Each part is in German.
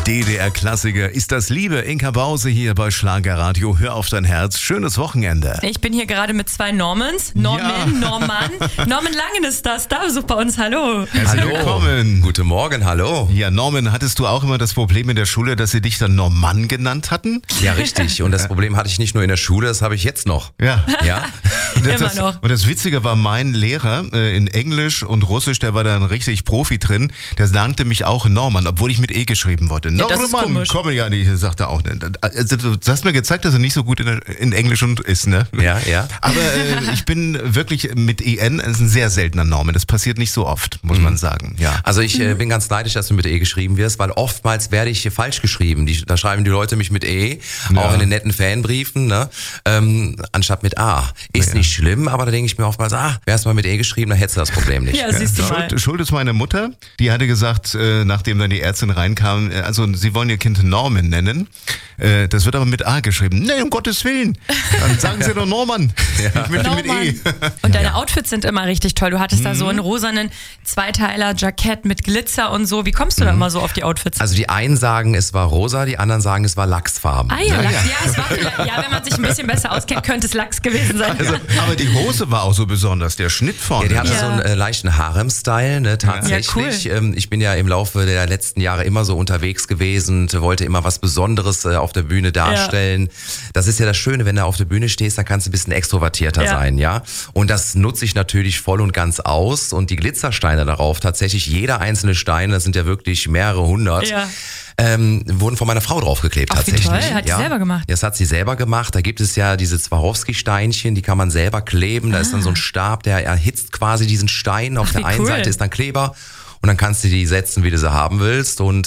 DDR-Klassiker Ist das Liebe? Inka Bause hier bei Schlagerradio. Hör auf dein Herz. Schönes Wochenende. Ich bin hier gerade mit zwei Normans. Norman. Norman Langen ist das. Da ist bei uns. Hallo. Herzlich willkommen. Guten Morgen, hallo. Ja, Norman, hattest du auch immer das Problem in der Schule, dass sie dich dann Norman genannt hatten? Ja, richtig. Und das Problem hatte ich nicht nur in der Schule, das habe ich jetzt noch. Ja. Immer noch. Und das Witzige war, mein Lehrer in Englisch und Russisch, der war dann richtig Profi drin, der nannte mich auch Norman, obwohl ich mit E geschrieben wurde. Ja, das ist komisch. Komm ja nicht, sagt er auch. Also, du hast mir gezeigt, dass er nicht so gut in Englisch ist, ne? Ja. Aber ich bin wirklich mit EN, das ist ein sehr seltener Norman. Das passiert nicht so oft, muss man sagen. Ja. Also ich bin ganz neidisch, dass du mit E geschrieben wirst, weil oftmals werde ich hier falsch geschrieben. Da schreiben die Leute mich mit E, auch in den netten Fanbriefen, ne? Anstatt mit A. Ist nicht schlimm, aber da denke ich mir oftmals, wärst du mal mit E geschrieben, dann hättest du das Problem nicht. Ja, siehst du mal. Schuld ist meine Mutter, die hatte gesagt, nachdem dann die Ärztin reinkam, also sie wollen ihr Kind Norman nennen, das wird aber mit A geschrieben. Nee, um Gottes Willen, dann sagen sie doch Norman. Ich möchte mit E. Und deine Outfits sind immer richtig toll. Du hattest da so einen rosanen Zweiteiler-Jackett mit Glitzer und so. Wie kommst du da immer so auf die Outfits? Also die einen sagen, es war rosa, die anderen sagen, es war Lachsfarben. Lachs. Ja, es war vielleicht, wenn man sich ein bisschen besser auskennt, könnte es Lachs gewesen sein. Also, aber die Hose war auch so besonders, der Schnitt vorne. Ja, die hatte so einen leichten Harem-Style, ne, tatsächlich. Ja, cool. Ich bin ja im Laufe der letzten Jahre immer so unterwegs gewesen und wollte immer was Besonderes auf der Bühne darstellen. Ja. Das ist ja das Schöne, wenn du auf der Bühne stehst, dann kannst du ein bisschen extrovertierter sein, ja. Und das nutze ich natürlich voll und ganz aus. Und die Glitzersteine darauf, tatsächlich jeder einzelne Stein, das sind ja wirklich mehrere hundert, wurden von meiner Frau draufgeklebt. Ach, tatsächlich. Wie toll, hat sie selber gemacht. Das hat sie selber gemacht. Da gibt es ja diese Swarovski-Steinchen, die kann man selber kleben. Da ist dann so ein Stab, der erhitzt quasi diesen Stein. Auf der einen Seite ist dann Kleber. Und dann kannst du die setzen, wie du sie haben willst. Und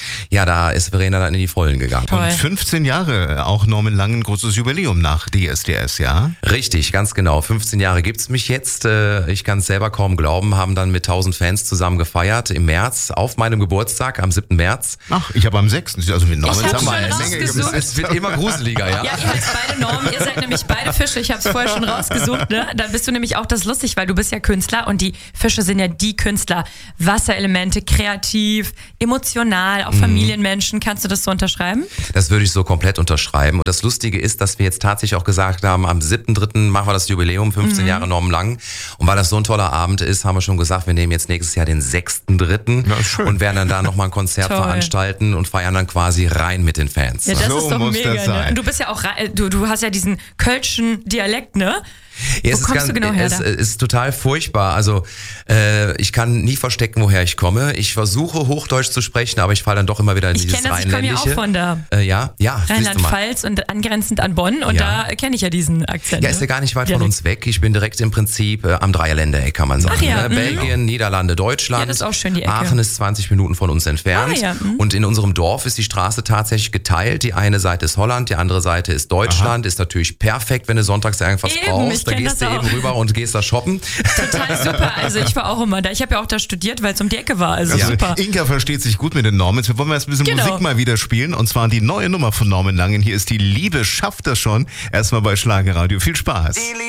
da ist Verena dann in die Vollen gegangen. Toll. Und 15 Jahre, auch Norman Langen, großes Jubiläum nach DSDS, ja? Richtig, ganz genau. 15 Jahre gibt's mich jetzt. Ich kann es selber kaum glauben, haben dann mit 1000 Fans zusammen gefeiert im März, auf meinem Geburtstag, am 7. März. Ach, ich habe am 6. Also mit Norman haben wir eine Menge gemacht. Es wird immer gruseliger, ja? Ja, ihr heißt beide Normen, ihr seid nämlich beide Fische, ich habe es vorher schon rausgesucht, ne? Da bist du nämlich auch, das ist lustig, weil du bist ja Künstler und die Fische sind ja die Künstler. Wasserelemente, kreativ, emotional, auch Familienmenschen. Kannst du das so unterschreiben? Das würde ich so komplett unterschreiben. Und das Lustige ist, dass wir jetzt tatsächlich auch gesagt haben, am 7.3. machen wir das Jubiläum, 15 Jahre Norman Langen. Und weil das so ein toller Abend ist, haben wir schon gesagt, wir nehmen jetzt nächstes Jahr den 6.3. und werden dann da nochmal ein Konzert veranstalten und feiern dann quasi rein mit den Fans. Ja, das So ist doch muss mega. das sein. Ne? Und du bist ja auch, du hast ja diesen kölschen Dialekt, ne? Ja, Wo kommst du genau her? Es ist total furchtbar. Also ich kann nie verstecken, woher ich komme. Ich versuche Hochdeutsch zu sprechen, aber ich falle dann doch immer wieder in dieses Rheinländische. Ich komme ja auch von da. Rheinland-Pfalz und angrenzend an Bonn und da kenne ich ja diesen Akzent. Ja, ist ja gar nicht weit von uns weg. Ich bin direkt im Prinzip am Dreierländereck, kann man sagen. Ach ja, Belgien, Niederlande, Deutschland. Ja, das ist auch schön, die Ecke. Aachen ist 20 Minuten von uns entfernt. Und in unserem Dorf ist die Straße tatsächlich geteilt. Die eine Seite ist Holland, die andere Seite ist Deutschland. Ist natürlich perfekt, wenn du sonntags irgendwas brauchst. Da gehst du eben rüber und gehst da shoppen. Total super. Also ich war auch immer da. Ich habe ja auch da studiert, weil es um die Ecke war. Also super. Inka versteht sich gut mit den Normans. Wir wollen jetzt ein bisschen Musik mal wieder spielen. Und zwar die neue Nummer von Norman Langen. Hier ist die Liebe schafft das schon. Erstmal bei Schlagerradio. Viel Spaß.